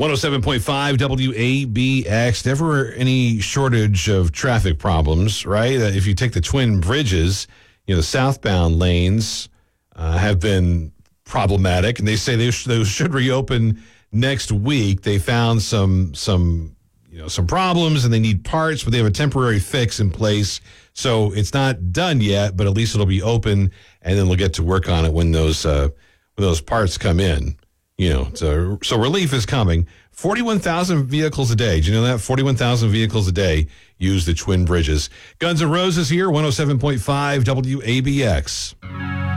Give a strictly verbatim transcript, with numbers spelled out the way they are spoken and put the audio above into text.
one oh seven point five W A B X. Never any shortage of traffic problems, right? Uh, if you take the Twin Bridges, you know, the southbound lanes uh, have been problematic, and they say they, sh- those should reopen next week. They found some some you know some problems, and they need parts, but they have a temporary fix in place. So it's not done yet, but at least it'll be open, and then they'll get to work on it when those uh, when those parts come in. You know, so so relief is coming. forty-one thousand vehicles a day. Do you know that? forty-one thousand vehicles a day use the Twin Bridges. Guns N' Roses here, one oh seven point five W A B X.